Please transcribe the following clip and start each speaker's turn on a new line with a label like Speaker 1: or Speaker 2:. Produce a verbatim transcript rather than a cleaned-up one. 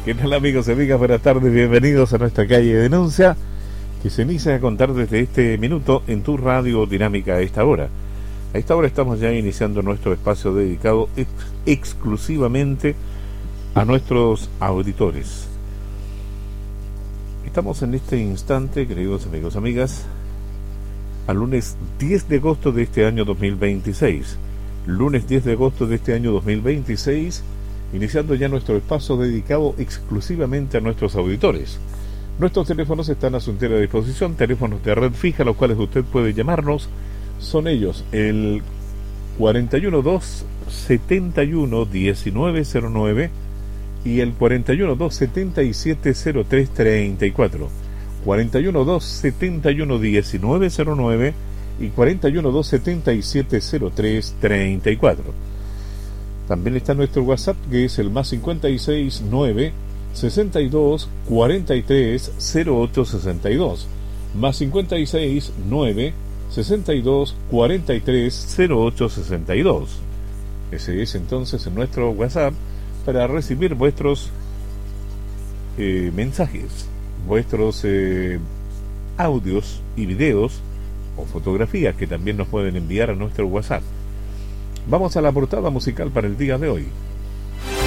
Speaker 1: ¿Qué tal, amigos y amigas? Buenas tardes, bienvenidos a nuestra calle de denuncia, que se inicia a contar desde este minuto en tu radio dinámica a esta hora. A esta hora estamos ya iniciando nuestro espacio dedicado ex exclusivamente a nuestros auditores. Estamos en este instante, queridos amigos y amigas, al lunes diez de agosto de este año dos mil veintiséis. Lunes diez de agosto de este año dos mil veintiséis, iniciando ya nuestro espacio dedicado exclusivamente a nuestros auditores. Nuestros teléfonos están a su entera disposición, teléfonos de red fija, los cuales usted puede llamarnos. Son ellos el cuarenta y uno dos setenta y uno diecinueve cero nueve y el cuarenta y uno dos setenta y siete cero tres treinta y cuatro. cuarenta y uno dos setenta y uno diecinueve cero nueve y cuarenta y uno dos setenta y siete cero tres treinta y cuatro. También está nuestro WhatsApp, que es el más cincuenta y seis nueve sesenta y dos cuarenta y tres cero ocho sesenta y dos, más cincuenta y seis nueve sesenta y dos cuarenta y tres cero ocho sesenta y dos. Ese es entonces nuestro WhatsApp para recibir vuestros eh, mensajes, vuestros eh, audios y videos o fotografías que también nos pueden enviar a nuestro WhatsApp. Vamos a la portada musical para el día de hoy.